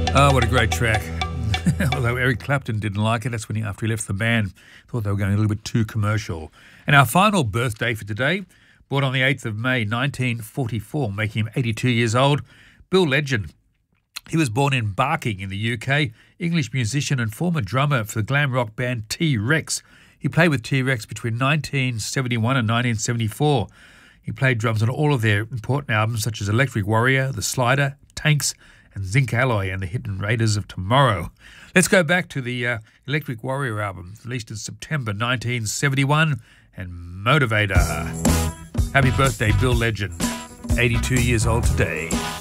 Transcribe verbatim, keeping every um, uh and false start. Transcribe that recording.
Oh, what a great track. Although Eric Clapton didn't like it, that's when he, after he left the band, thought they were going a little bit too commercial. And our final birthday for today, born on the eighth of May nineteen forty-four, making him eighty-two years old, Bill Legend. He was born in Barking in the U K, English musician and former drummer for the glam rock band T-Rex. He played with T-Rex between nineteen seventy-one and nineteen seventy-four. He played drums on all of their important albums such as Electric Warrior, The Slider, Tanks, and Zinc Alloy and the Hidden Raiders of Tomorrow. Let's go back to the uh, Electric Warrior album, released in September nineteen seventy-one, and Motivator. Happy birthday, Bill Legend, eighty-two years old today.